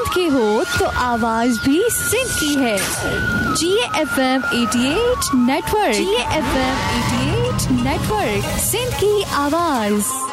के हो तो आवाज भी सिंध की है। GFM 88 network, GFM 88 network, Sindh की आवाज।